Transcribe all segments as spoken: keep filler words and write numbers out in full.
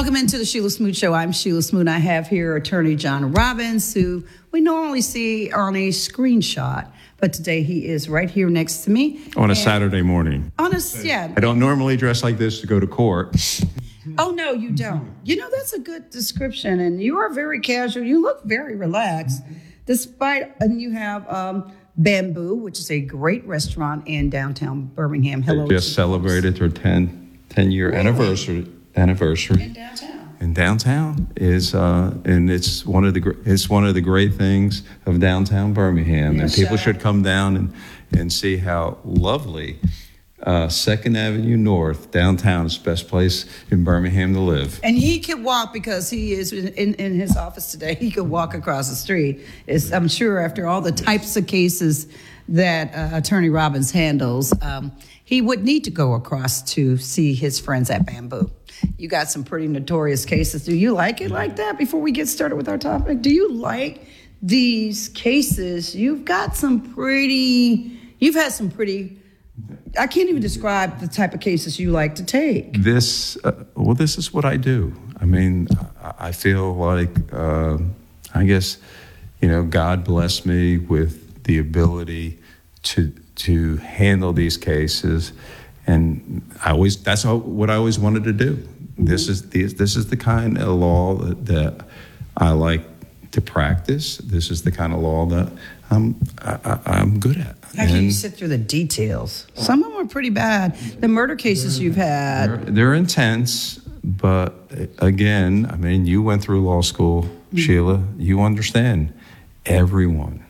Welcome into the Sheila Smoot Show. I'm Sheila Smoot. I have here attorney John Robbins, who we normally see on a screenshot, but today he is right here next to me. On a and Saturday morning. On a, yeah. I don't normally dress like this to go to court. Oh, no, you don't. You know, that's a good description, and you are very casual. You look very relaxed, despite, and you have um, Bamboo, which is a great restaurant in downtown Birmingham. Hello. They just celebrated their ten-year really? anniversary. Anniversary in downtown. In downtown is uh, and it's one of the it's one of the great things of downtown Birmingham, yes, and people should come down and and see how lovely uh, Second Avenue North downtown is the best place in Birmingham to live. And he could walk because he is in, in, in his office today. He could walk across the street. It's, I'm sure after all the types of cases that uh, Attorney Robbins handles, um, he would need to go across to see his friends at Bamboo. You got some pretty notorious cases. Do you like it like that? Before we get started with our topic, do you like these cases? You've got some pretty, you've had some pretty, I can't even describe the type of cases you like to take. This, uh, well, this is what I do. I mean, I feel like, uh, I guess, you know, God blessed me with the ability to to handle these cases. And I always, that's all, what I always wanted to do. Mm-hmm. This is the, this is the kind of law that, that I like to practice. This is the kind of law that I'm, I, I, I'm good at. How can you sit through the details? Some of them are pretty bad. The murder cases you've had. They're, they're intense, but again, I mean, you went through law school, mm-hmm. Sheila. You understand. Everyone,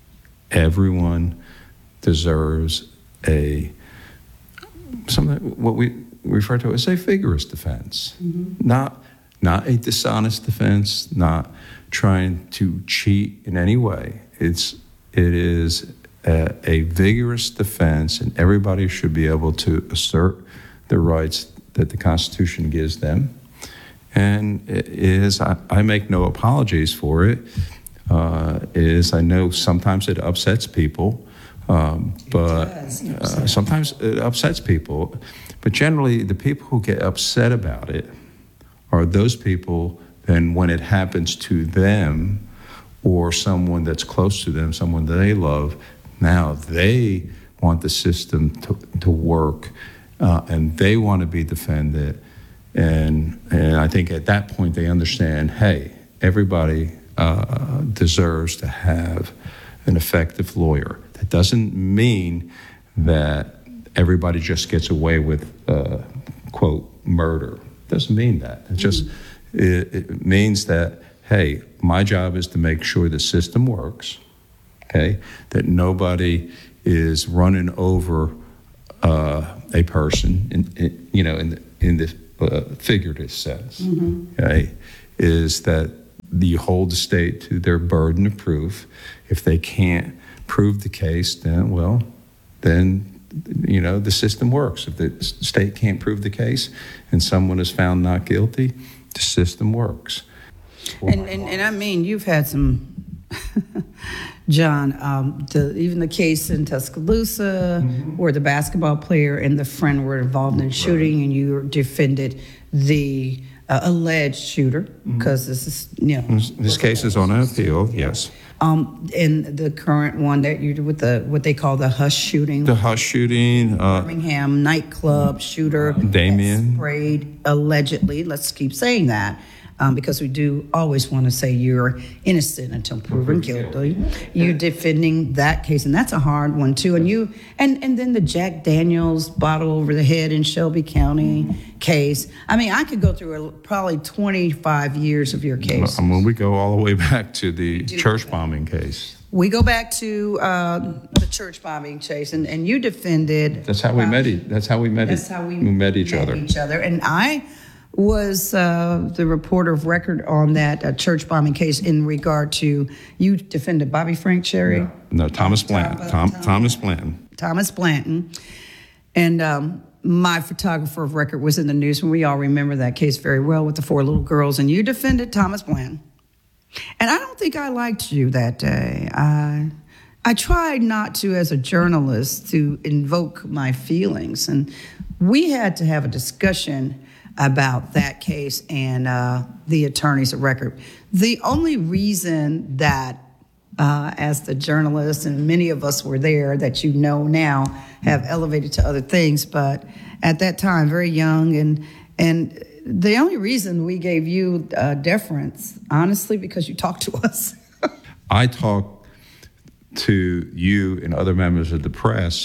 everyone deserves a something what we refer to as a vigorous defense, mm-hmm. not not a dishonest defense, not trying to cheat in any way. It's it is a, a vigorous defense, and everybody should be able to assert the rights that the Constitution gives them. And it is I, I make no apologies for it. Uh, is I know sometimes it upsets people. Um, but uh, sometimes it upsets people. But generally, the people who get upset about it are those people, then when it happens to them or someone that's close to them, someone that they love, now they want the system to, to work, uh, and they want to be defended. And, and I think at that point they understand, hey, everybody uh, deserves to have an effective lawyer. That doesn't mean that everybody just gets away with, uh, quote, murder. It doesn't mean that. It just it, it means that, hey, my job is to make sure the system works, okay, that nobody is running over uh, a person, in, in, you know, in the, in the uh, figurative sense, mm-hmm. okay, is that you hold the state to their burden of proof. If they can't prove the case, then, well, then, you know, the system works. If the state can't prove the case and someone is found not guilty, the system works. And, and, and I mean, you've had some, John, um, the, even the case in Tuscaloosa, mm-hmm. where the basketball player and the friend were involved in shooting, right. and you defended the uh, alleged shooter, because mm-hmm. this is, you know. This, this case is on appeal, yes. Um, and the current one that you do with the what they call the Hush shooting, the Hush shooting, uh, Birmingham nightclub shooter, Damien sprayed allegedly. Let's keep saying that um, because we do always want to say you're innocent until proven guilty. You defending that case, and that's a hard one too. And you and and then the Jack Daniels bottle over the head in Shelby County case. I mean, I could go through a, probably twenty-five years of your case. I mean, we go all the way back to the church bombing case. We go back to uh, the church bombing case, and, and you defended. That's how we uh, met. E- that's how we met. That's how we, we met each met other. Each other, and I was uh, the reporter of record on that uh, church bombing case in regard to you defended Bobby Frank Cherry. No, no Thomas Blanton. Tom, Tom, Thomas Blanton. Thomas Blanton, and um, my photographer of record was in the news, and we all remember that case very well with the four little girls. And you defended Thomas Blanton, and I don't think I liked you that day. I I tried not to, as a journalist, to invoke my feelings, and we had to have a discussion about that case and uh, the attorneys of record. The only reason that, uh, as the journalist, and many of us were there that you know now have elevated to other things, but at that time, very young, and and the only reason we gave you uh, deference, honestly, because you talked to us. I talk to you and other members of the press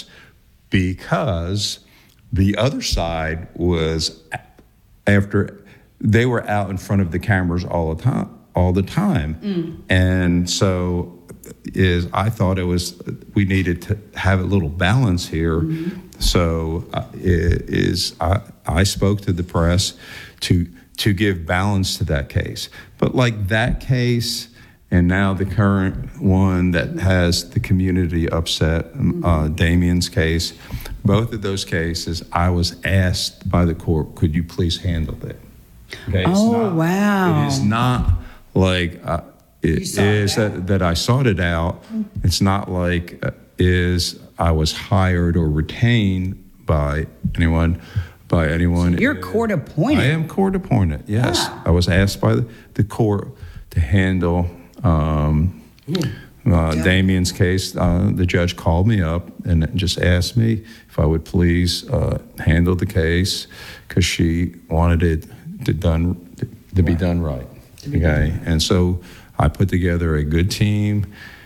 because the other side was after they were out in front of the cameras all the time, all the time, mm. and so is I thought it was we needed to have a little balance here. Mm-hmm. So uh, it is I, I spoke to the press to to give balance to that case, but like that case. And now the current one that has the community upset, uh, Damien's case, both of those cases, I was asked by the court, could you please handle it? Okay, it's oh, not, wow. It is not like uh, it is that, that I sought it out. It's not like uh, is I was hired or retained by anyone. By anyone. So you're court appointed. I am court appointed, yes. Wow. I was asked by the, the court to handle Um, uh, Damien's case. Uh, the judge called me up and just asked me if I would please uh, handle the case because she wanted it to done to be done right. Okay, and so I put together a good team.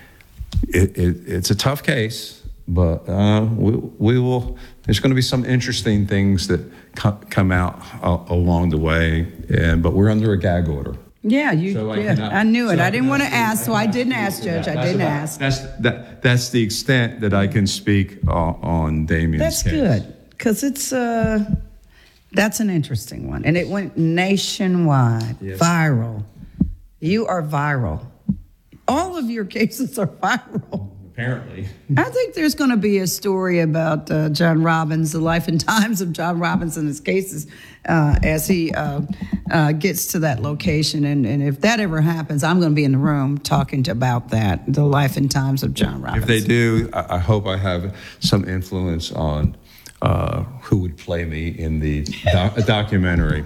It, it, it's a tough case, but uh, we, we will. There's going to be some interesting things that co- come out uh, along the way, and but we're under a gag order. Yeah, you. So I, yeah, cannot, I knew it. so I didn't want to the, ask, so I didn't ask, Judge. I didn't about, ask. That's that. That's the extent that I can speak uh, on Damien's That's case. good, because it's uh, that's an interesting one, and it went nationwide, yes. Viral. You are viral. All of your cases are viral. Apparently. I think there's going to be a story about uh, John Robbins, the life and times of John Robbins and his cases uh, as he uh, uh, gets to that location. And, and if that ever happens, I'm going to be in the room talking to, about that, the life and times of John Robbins. If they do, I, I hope I have some influence on uh, who would play me in the doc- documentary.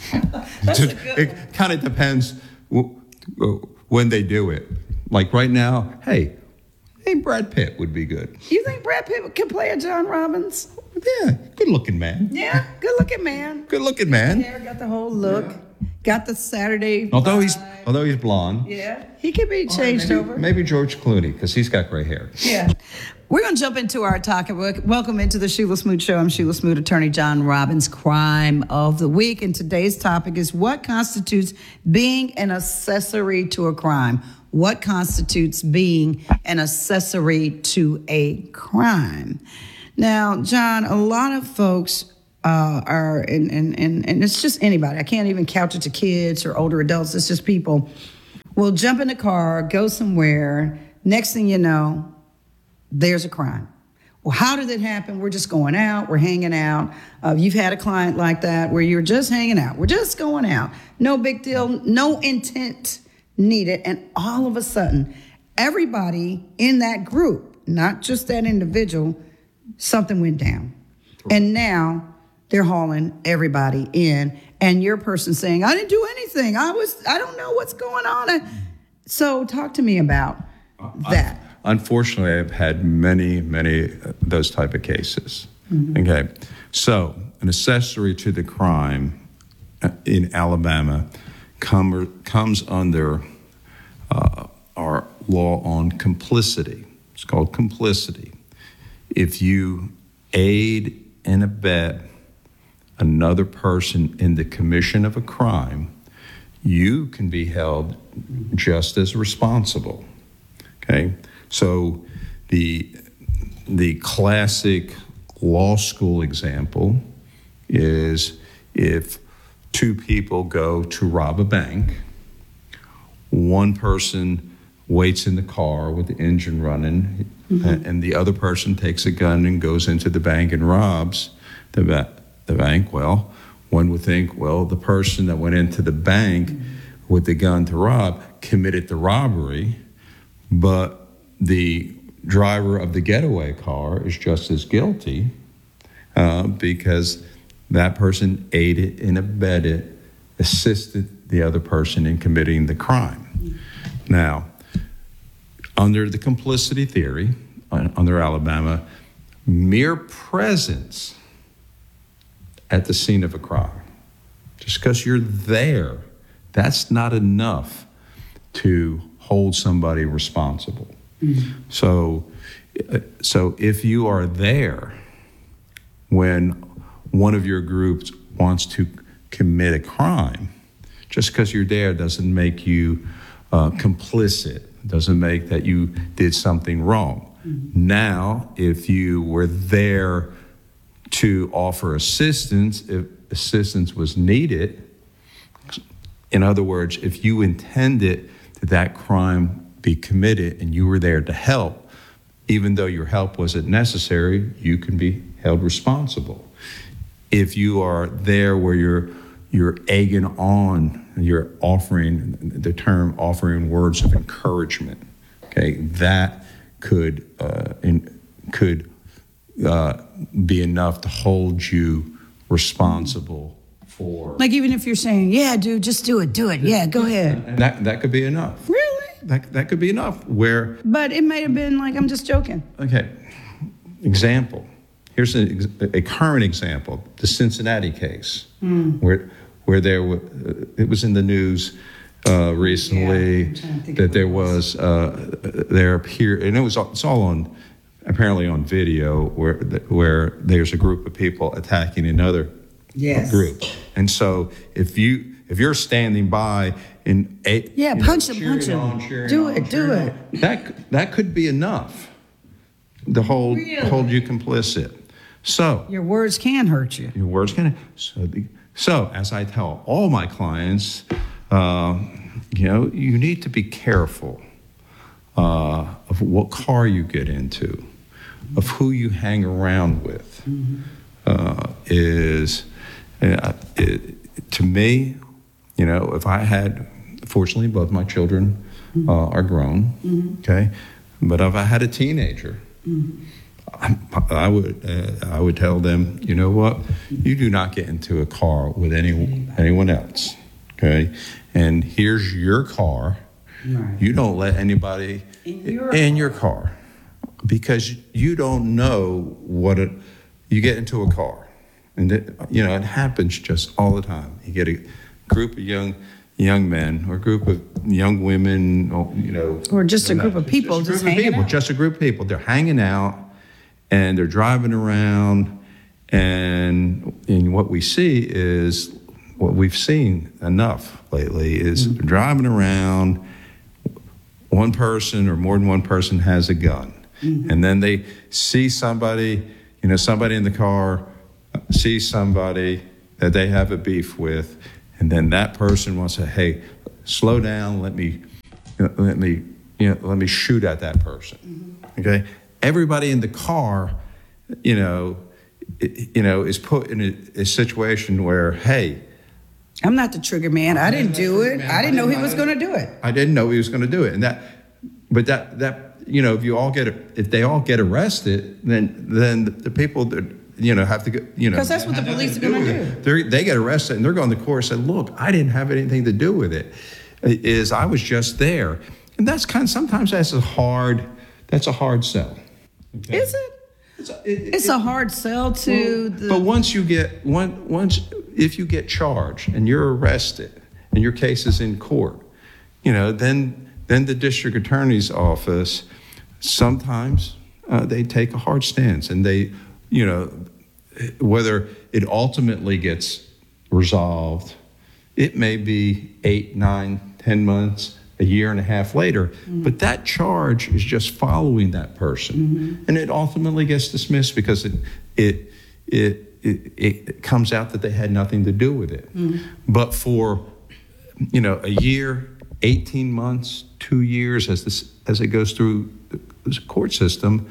It kind of depends w- w- when they do it. Like right now, hey, Hey, Brad Pitt would be good. You think Brad Pitt could play a John Robbins? Yeah, good-looking man. Yeah, good-looking man. Good-looking man. Hair, got the whole look. Yeah. Got the Saturday Although vibe. he's although he's blonde. Yeah, he could be changed maybe, over. Maybe George Clooney, because he's got gray hair. Yeah. We're going to jump into our talk. Welcome into the Sheila Smoot Show. I'm Sheila Smoot, attorney John Robbins, crime of the week. And today's topic is what constitutes being an accessory to a crime? What constitutes being an accessory to a crime? Now, John, a lot of folks uh, are, and, and, and, and it's just anybody. I can't even couch it to kids or older adults. It's just people will jump in a car, go somewhere. Next thing you know, there's a crime. Well, how did it happen? We're just going out. We're hanging out. Uh, you've had a client like that where you're just hanging out. We're just going out. No big deal. No intent needed. And all of a sudden, everybody in that group, not just that individual, something went down. And now they're hauling everybody in. And your person saying, I didn't do anything. I was, I don't know what's going on. So talk to me about that. I, unfortunately, I've had many, many uh, those type of cases. Mm-hmm. Okay. So an accessory to the crime uh, in Alabama come, comes under uh, our law on complicity. It's called complicity. If you aid and abet another person in the commission of a crime, you can be held just as responsible. Okay? So the the classic law school example is if two people go to rob a bank, one person waits in the car with the engine running, mm-hmm. and the other person takes a gun and goes into the bank and robs the, ba- the bank. Well, one would think, well, the person that went into the bank mm-hmm. with the gun to rob committed the robbery, but the driver of the getaway car is just as guilty uh, because that person aided and abetted, assisted the other person in committing the crime. Now, under the complicity theory, under Alabama, mere presence at the scene of a crime, just because you're there, that's not enough to hold somebody responsible. Mm-hmm. So, so if you are there when one of your groups wants to commit a crime, just because you're there doesn't make you uh, complicit, doesn't make that you did something wrong. Mm-hmm. Now, if you were there to offer assistance, if assistance was needed, in other words, if you intended that that crime be committed and you were there to help, even though your help wasn't necessary, you can be held responsible. If you are there where you're you're egging on, you're offering, the term offering words of encouragement, okay, that could uh, in, could uh, be enough to hold you responsible for. Like even if you're saying, yeah, dude, just do it, do it, yeah, go ahead. And that that could be enough. Really? That that could be enough. Where? But it may have been like, I'm just joking. Okay. Example. Here's a, a current example: the Cincinnati case, mm. where where there w- it was in the news uh, recently yeah, that there was uh, there appeared, and it was it's all on apparently on video where where there's a group of people attacking another yes. group, and so if you if you're standing by and a, yeah, punch know, him, punch him, on, do on, it, do it. On, that that could be enough to hold really? hold you complicit. So your words can hurt you. Your words can. So, the, so as I tell all my clients, uh, you know, you need to be careful uh, of what car you get into, of who you hang around with. Mm-hmm. Uh, is uh, it, to me, you know, if I had, fortunately, both my children mm-hmm. uh, are grown. Mm-hmm. Okay, but if I had a teenager. Mm-hmm. I would uh, I would tell them, you know what, you do not get into a car with any anyone else, okay? And here's your car. Right. You don't let anybody in your, in your car because you don't know what it. You get into a car, and it, you know it happens just all the time. You get a group of young young men or a group of young women, or, you know, or just a group of people, just, just, a group hanging of people, out. just a group of people. They're hanging out. And they're driving around, and, and what we see is, what we've seen enough lately is mm-hmm. driving around, one person or more than one person has a gun. Mm-hmm. And then they see somebody, you know, somebody in the car, sees somebody that they have a beef with, and then that person wants to, hey, slow down, let me, you know, let me, you know, let me shoot at that person, mm-hmm. okay? Everybody in the car, you know, you know, is put in a, a situation where, hey, I'm not the trigger man. I didn't do it. I didn't know he was going to do it. I didn't know he was going to do it, and that, but that that you know, if you all get if they all get arrested, then then the, the people that you know have to get you know because that's what the police are going to do. They they get arrested and they're going to court and say, look, I didn't have anything to do with it. Is I was just there, and that's kind of sometimes that's a hard that's a hard sell. Okay. Is it? It's, a, it, it's it, a hard sell to well, the. But once you get one, once if you get charged and you're arrested and your case is in court, you know, then then the district attorney's office sometimes uh, they take a hard stance and they, you know, whether it ultimately gets resolved, it may be eight, nine, ten months. A year and a half later, mm-hmm. but that charge is just following that person, mm-hmm. and it ultimately gets dismissed because it it it it, it comes out that they had nothing to do with it. Mm-hmm. But for you know a year, eighteen months, two years, as this as it goes through the court system,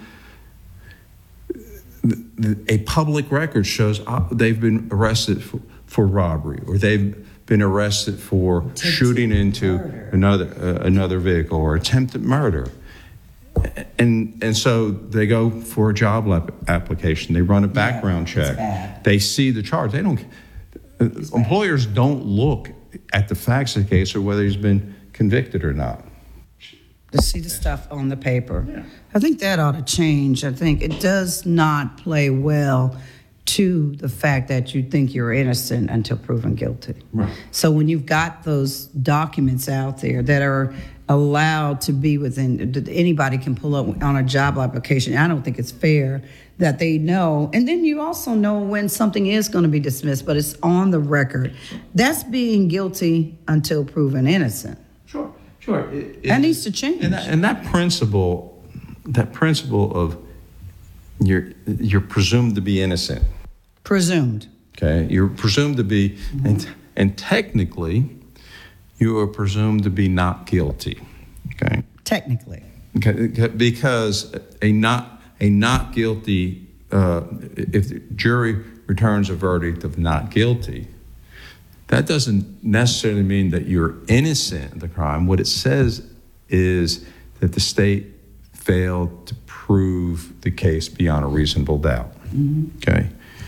the, the, a public record shows uh, they've been arrested for, for robbery, or they've been arrested for attempted shooting into murder. another uh, another vehicle or attempted murder. And and so they go for a job lap- application. They run a background Yeah, it's check. bad. They see the charge. They don't. Uh, employers don't look at the facts of the case or whether he's been convicted or not. To see the stuff on the paper. I think that ought to change. I think it does not play well to the fact that you think you're innocent until proven guilty. Right. So when you've got those documents out there that are allowed to be within, that anybody can pull up on a job application, I don't think it's fair that they know. And then you also know when something is going to be dismissed, but it's on the record. That's being guilty until proven innocent. Sure, sure. It, it, That needs to change. And that, and that principle, that principle of you're you're presumed to be innocent. Presumed. Okay, you're presumed to be, mm-hmm. and and technically, you are presumed to be not guilty. Okay. Technically. Okay, because a not a not guilty, uh, if the jury returns a verdict of not guilty, that doesn't necessarily mean that you're innocent of the crime. What it says is that the state failed to prove the case beyond a reasonable doubt. Mm-hmm. Okay,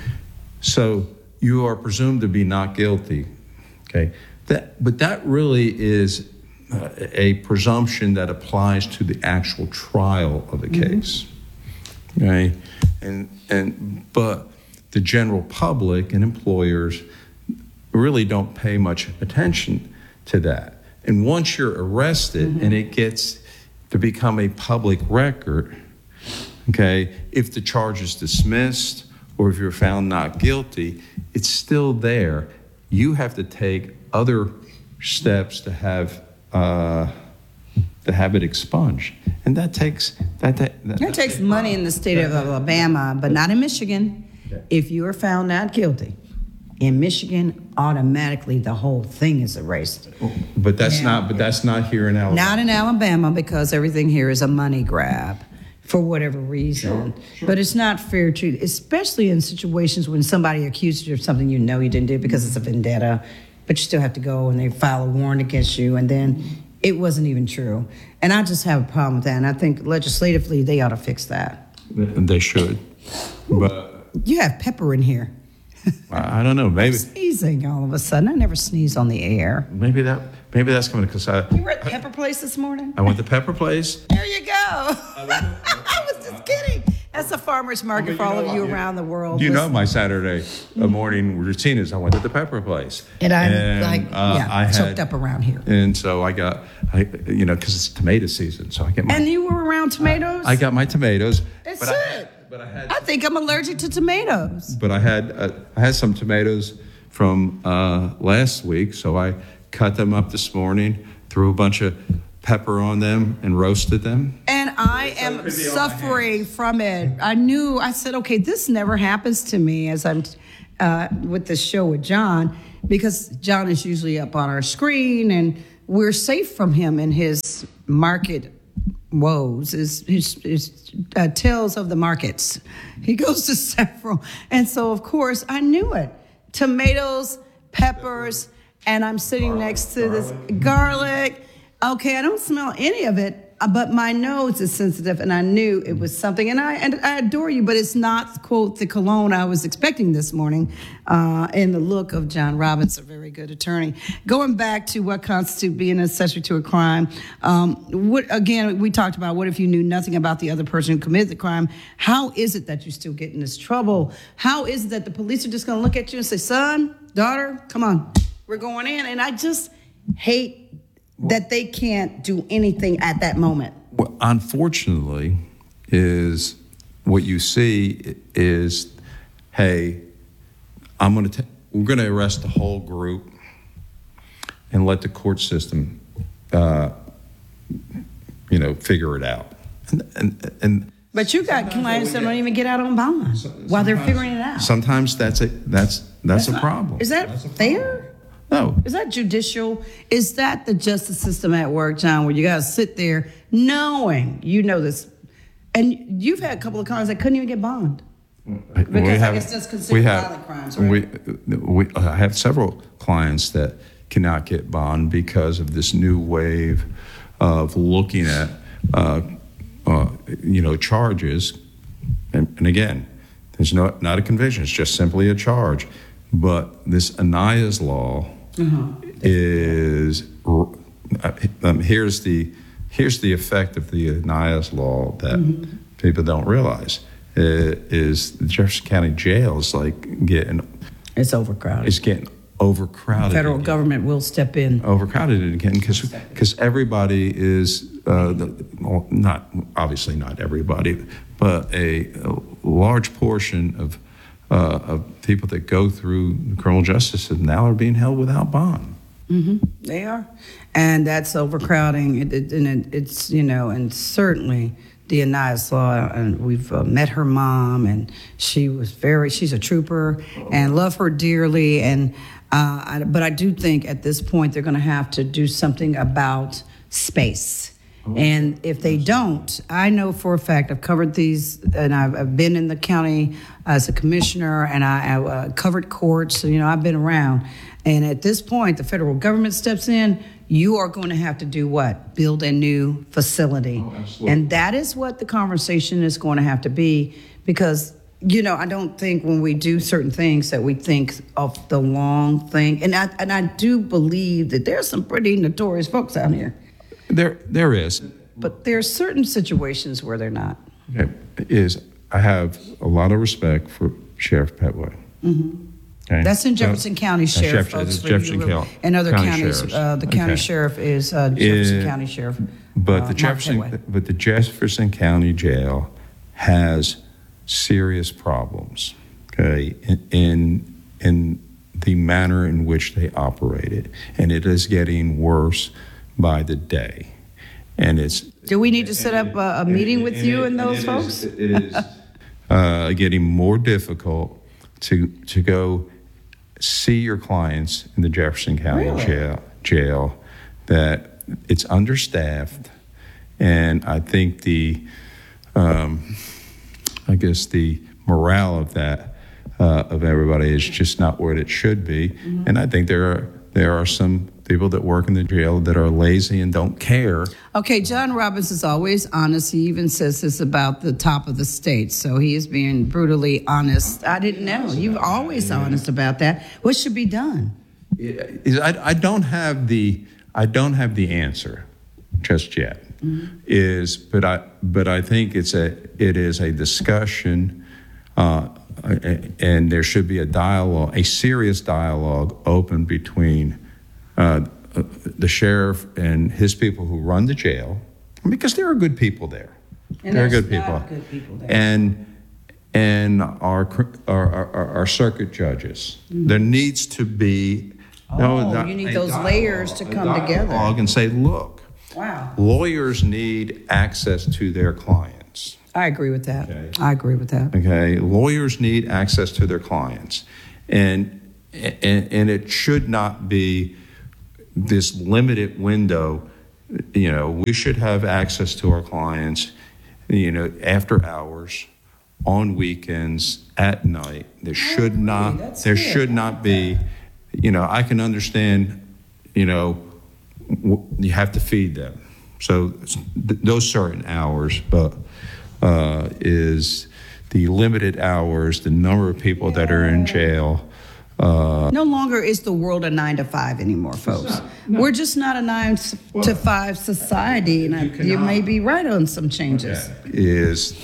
so you are presumed to be not guilty. Okay, that but that really is uh, a presumption that applies to the actual trial of the mm-hmm. case. Okay, and and but the general public and employers really don't pay much attention to that. And once you're arrested mm-hmm. and it gets to become a public record, okay, if the charge is dismissed or if you're found not guilty, it's still there. You have to take other steps to have uh, to have it expunged, and that takes that that, that, that takes money in the state of Alabama, but not in Michigan. If you are found not guilty in Michigan, automatically the whole thing is erased. But that's now, not. But that's not here in Alabama. Not in Alabama, because everything here is a money grab for whatever reason. Sure, sure. But it's not fair to, especially in situations when somebody accuses you of something you know you didn't do because it's a vendetta, but you still have to go and they file a warrant against you, and then it wasn't even true. And I just have a problem with that, and I think legislatively they ought to fix that. They should. But you have pepper in here. I don't know. Maybe I'm sneezing all of a sudden. I never sneeze on the air. Maybe that. Maybe that's coming because I. You were at Pepper Place this morning. I went to Pepper Place. There you go. I was just kidding. That's a farmer's market oh, for all of you around the world. You Listen. know my Saturday morning routine is I went to the Pepper Place. And I'm and, like, uh, yeah, I choked up around here. And so I got, I, you know, because it's tomato season, so I get my. And you were around tomatoes? I, I got my tomatoes. That's but it. I had, but I had. I think I'm allergic to tomatoes. But I had, uh, I had some tomatoes from uh, last week, so I cut them up this morning, threw a bunch of pepper on them and roasted them. And I so am suffering from it. I knew, I said, okay, this never happens to me as I'm uh, with the show with John, because John is usually up on our screen and we're safe from him and his market woes, his, his, his uh, tales of the markets. He goes to several. And so, of course, I knew it. Tomatoes, peppers, and I'm sitting garlic, next to garlic. this garlic. Okay, I don't smell any of it, but my nose is sensitive, and I knew it was something. And I and I adore you, but it's not, quote, the cologne I was expecting this morning uh, in the look of John Robbins, a very good attorney. Going back to what constitutes being an accessory to a crime, um, what again, we talked about what if you knew nothing about the other person who committed the crime? How is it that you still get in this trouble? How is it that the police are just going to look at you and say, son, daughter, come on, we're going in? And I just hate that they can't do anything at that moment. Well, unfortunately, is what you see is, hey, I'm going to we're going to arrest the whole group and let the court system, uh, you know, figure it out. And and, and but you got clients that don't even get out on bond while they're figuring it out. Sometimes that's a that's that's, that's a not, problem. Is that fair? No. Is that judicial? Is that the justice system at work, John, where you got to sit there knowing you know this? And you've had a couple of crimes that couldn't even get bond. Because we have, I guess that's considered violent crimes, right? We, we, I have several clients that cannot get bond because of this new wave of looking at uh, uh, you know, charges, and, and again, there's no, not a conviction, it's just simply a charge. But this Aniah's law uh-huh. is, um, here's the here's the effect of the Aniah's law that mm-hmm. people don't realize, uh, is the Jefferson County Jail is like getting... It's overcrowded. It's getting overcrowded. The federal again. government will step in. Overcrowded again because because everybody is uh, the, well, not obviously not everybody, but a, a large portion of uh, of people that go through the criminal justice system now are being held without bond. Mm-hmm. They are, and that's overcrowding. It, it, and it, it's you know, and certainly the Aniah's law, and we've uh, met her mom, and she was very, she's a trooper, and love her dearly. And uh, I, but I do think at this point they're going to have to do something about space. And if they don't, I know for a fact, I've covered these, and I've, I've been in the county as a commissioner, and I, I uh, covered courts, so, you know, I've been around. And at this point, the federal government steps in, you are going to have to do what? Build a new facility. Oh, absolutely. And that is what the conversation is going to have to be, because, you know, I don't think when we do certain things that we think of the long thing. And I, and I do believe that there's some pretty notorious folks out here. There, there is. But there are certain situations where they're not. It is. I have a lot of respect for Sheriff Petway. Mm-hmm. Okay? That's in Jefferson so, County Sheriff, Jeff, folks. For Jefferson you, County, and other county counties. sheriffs. Uh, the county okay. sheriff is uh, Jefferson it, County Sheriff. But uh, the Jefferson, Petway. but the Jefferson County Jail has serious problems. Okay, in, in in the manner in which they operate it, and it is getting worse by the day. And it's. Do we need to set up a, a meeting with you and, and those it folks? Is, it is uh, getting more difficult to to go see your clients in the Jefferson County really? jail. Jail, that it's understaffed, and I think the, um, I guess the morale of that uh, of everybody is just not where it should be. Mm-hmm. And I think there are there are some people that work in the jail that are lazy and don't care. Okay, John Robbins is always honest. He even says this about the top of the state. So he is being brutally honest. I didn't know. You're always honest about that. What should be done? I, I don't have the I don't have the answer just yet. Mm-hmm. Is but I but I think it's a it is a discussion, uh, and there should be a dialogue, a serious dialogue, open between Uh, the sheriff and his people who run the jail, because there are good people there. And there are good not people. good people there. And and our our, our, our circuit judges. Mm-hmm. There needs to be. Oh, no, not, you need a those dialogue, layers to come a together. And say, look, wow. Lawyers need access to their clients. I agree with that. Okay. I agree with that. Okay, lawyers need access to their clients, and and, and it should not be this limited window. You know, we should have access to our clients, you know, after hours, on weekends, at night. There should not, That's there good. should not be, you know, I can understand, you know, w- you have to feed them. So th- those certain hours, but uh, is the limited hours, the number of people that are in jail. Uh, no longer is the world a nine to five anymore, folks. Not, no. We're just not a nine well, to five society, and you, I, you may be right on some changes. Okay. Is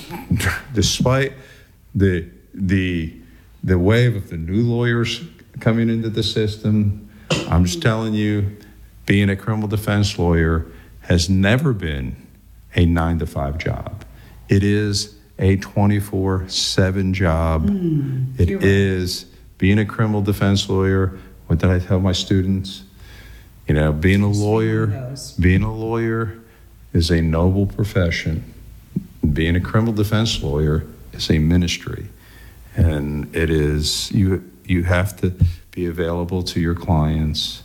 despite the the the wave of the new lawyers coming into the system, I'm just telling you, being a criminal defense lawyer has never been a nine to five job. It is a twenty-four seven job. Mm, it is. Being a criminal defense lawyer, what did I tell my students? You know, being a lawyer, being a lawyer is a noble profession. Being a criminal defense lawyer is a ministry. And it is, you you have to be available to your clients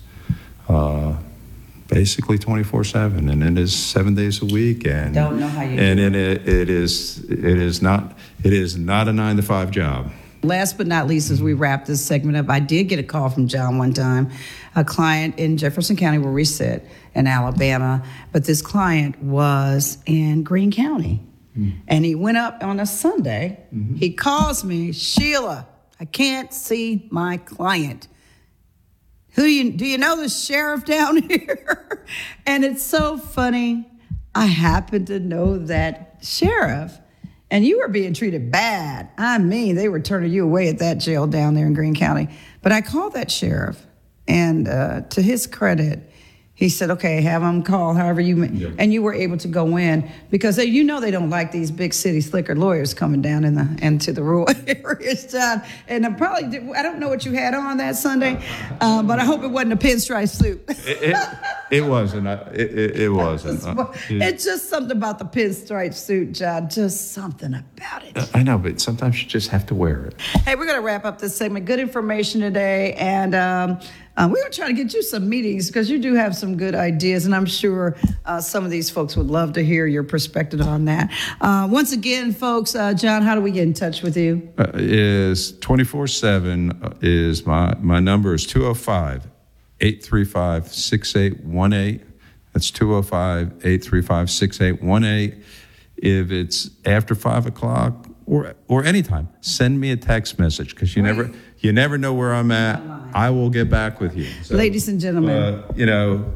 uh, basically twenty-four seven. And it is seven days a week. And, Don't know how you and do it. And it, it is, it is not, it is not a nine to five job. Last but not least, as we wrap this segment up, I did get a call from John one time, a client in Jefferson County where we sit in Alabama, but this client was in Greene County. Mm. And he went up on a Sunday. Mm-hmm. He calls me, Sheila, I can't see my client. Who do you, do you know the sheriff down here? And it's so funny. I happen to know that sheriff. And you were being treated bad. I mean, they were turning you away at that jail down there in Greene County. But I called that sheriff, and uh, to his credit, he said, okay, have him call however you, yep. And you were able to go in because they, you know they don't like these big city slicker lawyers coming down in the into the rural areas, John. And I probably, did, I don't know what you had on that Sunday, uh, but I hope it wasn't a pinstripe suit. it, it, it wasn't. It, it, it wasn't. Uh, it's just something about the pinstripe suit, John. Just something about it. I know, but sometimes you just have to wear it. Hey, we're going to wrap up this segment. Good information today, and um, uh, we were trying to get you some meetings because you do have some good ideas, and I'm sure uh, some of these folks would love to hear your perspective on that. Uh, once again, folks, uh, John, how do we get in touch with you? Uh, is twenty-four seven is my, my number is two oh five, eight three five, six eight one eight. That's two oh five, eight three five, six eight one eight. If it's after five o'clock or or anytime, send me a text message because you right. never you never know where I'm at. I will get back with you. So, ladies and gentlemen, uh, you know,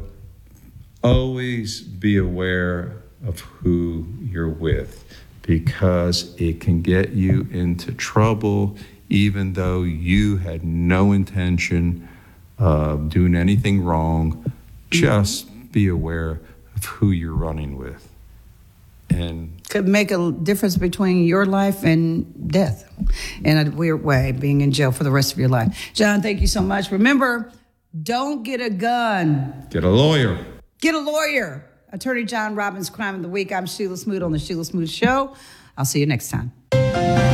always be aware of who you're with because it can get you into trouble even though you had no intention of doing anything wrong. Just be aware of who you're running with. And could make a difference between your life and death in a weird way, being in jail for the rest of your life. John, thank you so much. Remember, don't get a gun. Get a lawyer. Get a lawyer. Attorney John Robbins, Crime of the Week. I'm Sheila Smoot on the Sheila Smoot Show. I'll see you next time.